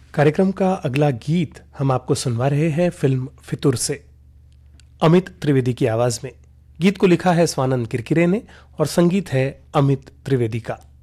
कार्यक्रम का अगला गीत हम आपको सुनवा रहे हैं फिल्म फितूर से, अमित त्रिवेदी की आवाज में। गीत को लिखा है स्वानंद किरकिरे ने और संगीत है अमित त्रिवेदी का।